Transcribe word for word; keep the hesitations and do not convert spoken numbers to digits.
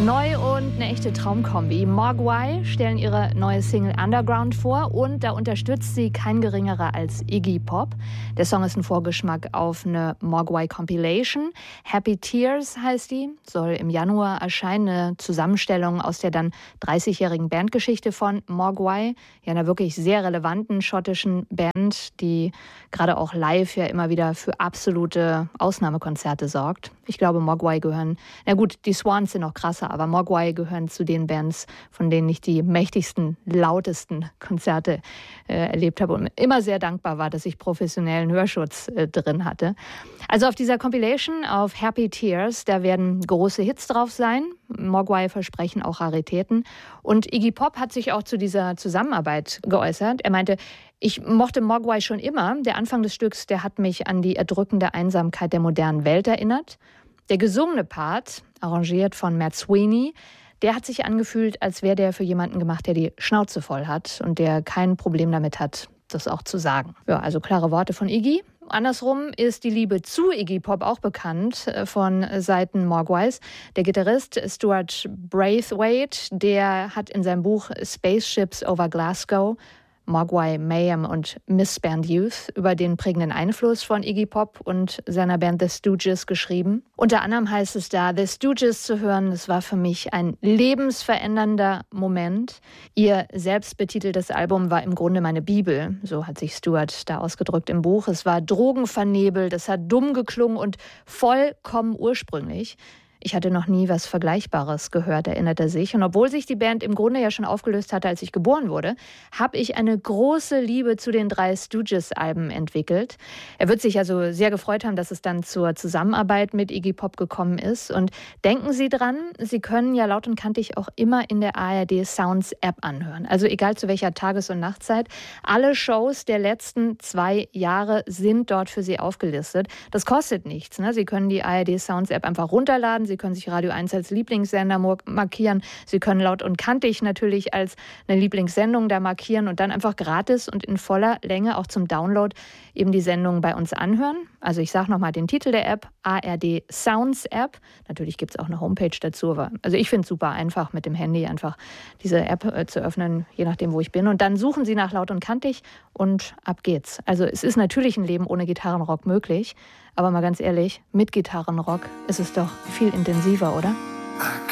Neu und eine echte Traumkombi. Mogwai stellen ihre neue Single Underground vor und da unterstützt sie kein geringerer als Iggy Pop. Der Song ist ein Vorgeschmack auf eine Mogwai Compilation. Happy Tears heißt die, soll im Januar erscheinen. Eine Zusammenstellung aus der dann dreißigjährigen Bandgeschichte von Mogwai, ja einer wirklich sehr relevanten schottischen Band, die gerade auch live ja immer wieder für absolute Ausnahmekonzerte sorgt. Ich glaube, Mogwai gehören, na gut, die Swans sind noch krasser, aber Mogwai gehören zu den Bands, von denen ich die mächtigsten, lautesten Konzerte äh, erlebt habe und immer sehr dankbar war, dass ich professionellen Hörschutz äh, drin hatte. Also auf dieser Compilation, auf Happy Tears, da werden große Hits drauf sein. Mogwai versprechen auch Raritäten. Und Iggy Pop hat sich auch zu dieser Zusammenarbeit geäußert. Er meinte, ich mochte Mogwai schon immer. Der Anfang des Stücks, der hat mich an die erdrückende Einsamkeit der modernen Welt erinnert. Der gesungene Part, arrangiert von Matt Sweeney, der hat sich angefühlt, als wäre der für jemanden gemacht, der die Schnauze voll hat und der kein Problem damit hat, das auch zu sagen. Ja, also klare Worte von Iggy. Andersrum ist die Liebe zu Iggy Pop auch bekannt von Seiten Mogwais. Der Gitarrist Stuart Braithwaite, der hat in seinem Buch Spaceships over Glasgow Mogwai, Mayhem und Misband Youth über den prägenden Einfluss von Iggy Pop und seiner Band The Stooges geschrieben. Unter anderem heißt es da, The Stooges zu hören, das war für mich ein lebensverändernder Moment. Ihr selbstbetiteltes Album war im Grunde meine Bibel, so hat sich Stuart da ausgedrückt im Buch. Es war drogenvernebelt, es hat dumm geklungen und vollkommen ursprünglich. Ich hatte noch nie was Vergleichbares gehört, erinnert er sich. Und obwohl sich die Band im Grunde ja schon aufgelöst hatte, als ich geboren wurde, habe ich eine große Liebe zu den drei Stooges-Alben entwickelt. Er wird sich also sehr gefreut haben, dass es dann zur Zusammenarbeit mit Iggy Pop gekommen ist. Und denken Sie dran, Sie können ja laut und kantig auch immer in der A R D Sounds App anhören. Also egal zu welcher Tages- und Nachtzeit. Alle Shows der letzten zwei Jahre sind dort für Sie aufgelistet. Das kostet nichts, ne? Sie können die A R D Sounds App einfach runterladen. Sie können sich Radio eins als Lieblingssender markieren. Sie können laut und kantig natürlich als eine Lieblingssendung da markieren und dann einfach gratis und in voller Länge auch zum Download eben die Sendung bei uns anhören. Also ich sage nochmal den Titel der App, A R D Sounds App. Natürlich gibt es auch eine Homepage dazu. Aber also ich finde es super einfach mit dem Handy einfach diese App äh, zu öffnen, je nachdem, wo ich bin. Und dann suchen Sie nach laut und kantig und ab geht's. Also es ist natürlich ein Leben ohne Gitarrenrock möglich. Aber mal ganz ehrlich, mit Gitarrenrock ist es doch viel intensiver, oder?